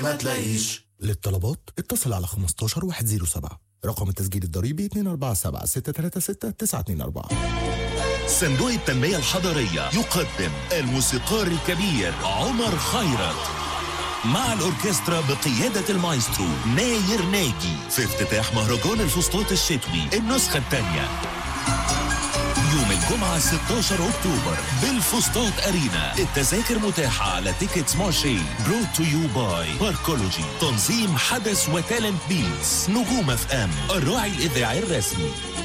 ما تلاقيش. للطلبات اتصل على 15107. رقم التسجيل الضريبي 247-636-924. صندوق التنمية الحضرية يقدم الموسيقار الكبير عمر خيرت مع الأوركسترا بقيادة المايسترو ناير ناجي في افتتاح مهرجان الفسطاط الشتوي النسخة الثانية يوم الجمعة 16 أكتوبر بالفسطاط أرينا. التذاكر متاحة على تيكتس مارشي. برود تو يو باي باركولوجي. تنظيم حدث وتالنت بيتس. نجوم اف ام الراعي الإذاعي الرسمي.